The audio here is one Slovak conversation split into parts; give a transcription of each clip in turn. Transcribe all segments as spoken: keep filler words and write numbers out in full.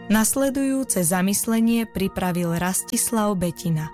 Nasledujúce zamyslenie pripravil Rastislav Betina.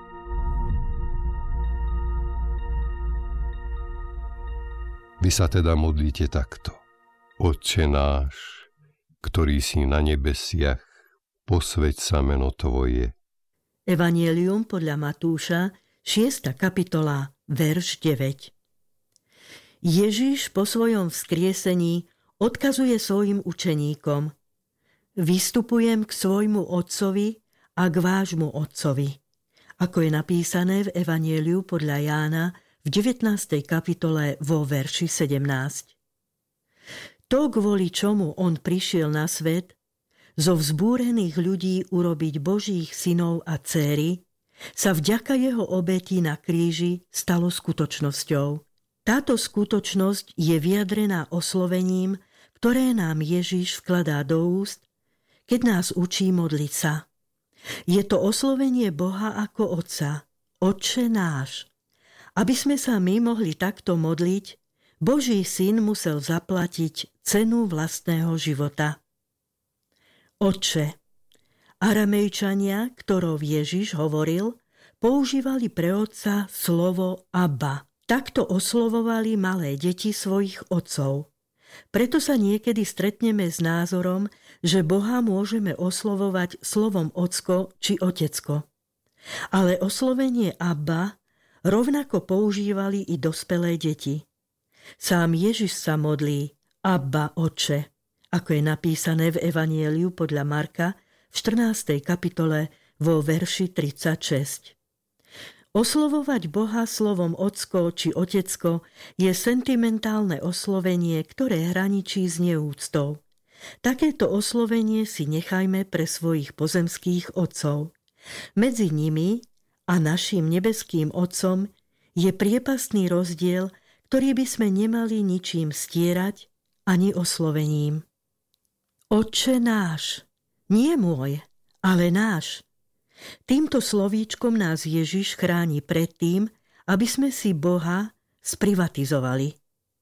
Vy sa teda modlíte takto. Otče náš, ktorý si na nebesiach, posväť sa meno Tvoje. Evanjelium podľa Matúša, šiesta kapitola, verš deväť. Ježiš po svojom vzkriesení odkazuje svojim učeníkom: Vystupujem k svojmu otcovi a k vášmu otcovi, ako je napísané v Evanjeliu podľa Jána v devätnástej kapitole vo verši sedemnásť. To, kvôli čomu on prišiel na svet, zo vzbúrených ľudí urobiť Božích synov a dcéry, sa vďaka jeho obeti na kríži stalo skutočnosťou. Táto skutočnosť je vyjadrená oslovením, ktoré nám Ježiš vkladá do úst, keď nás učí modliť sa. Je to oslovenie Boha ako Otca, Otče náš. Aby sme sa my mohli takto modliť, Boží syn musel zaplatiť cenu vlastného života. Otče. Aramejčania, ktorou Ježiš hovoril, používali pre Otca slovo Abba. Takto oslovovali malé deti svojich otcov. Preto sa niekedy stretneme s názorom, že Boha môžeme oslovovať slovom ocko či otecko. Ale oslovenie Abba rovnako používali i dospelé deti. Sám Ježiš sa modlí Abba, Otče, ako je napísané v Evanjeliu podľa Marka v štrnástej kapitole vo verši tridsaťšesť. Oslovovať Boha slovom ocko či otecko je sentimentálne oslovenie, ktoré hraničí s neúctou. Takéto oslovenie si nechajme pre svojich pozemských otcov. Medzi nimi a naším nebeským Otcom je priepastný rozdiel, ktorý by sme nemali ničím stierať ani oslovením. Otče náš, nie môj, ale náš. Týmto slovíčkom nás Ježiš chráni pred tým, aby sme si Boha sprivatizovali.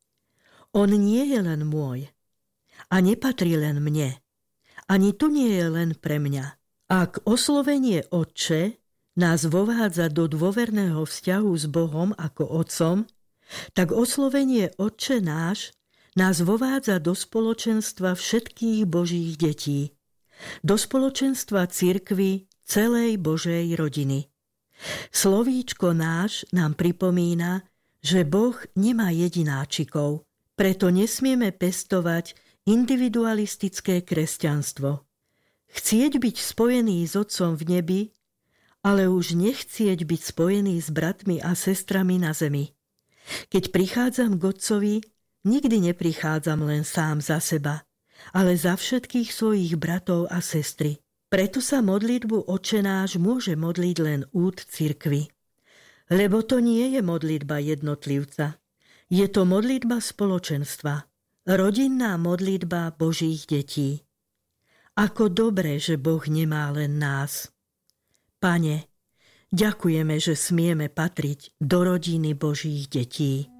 On nie je len môj a nepatrí len mne. Ani tu nie je len pre mňa. Ak oslovenie Otče nás vovádza do dôverného vzťahu s Bohom ako Otcom, tak oslovenie Otče náš nás vovádza do spoločenstva všetkých Božích detí, do spoločenstva cirkvi celej Božej rodiny. Slovíčko náš nám pripomína, že Boh nemá jedináčikov, preto nesmieme pestovať individualistické kresťanstvo. Chcieť byť spojený s Otcom v nebi, ale už nechcieť byť spojený s bratmi a sestrami na zemi. Keď prichádzam k Otcovi, nikdy neprichádzam len sám za seba, ale za všetkých svojich bratov a sestry. Preto sa modlitbu Otče náš môže modliť len úd cirkvi. Lebo to nie je modlitba jednotlivca. Je to modlitba spoločenstva. Rodinná modlitba Božích detí. Ako dobre, že Boh nemá len nás. Pane, ďakujeme, že smieme patriť do rodiny Božích detí.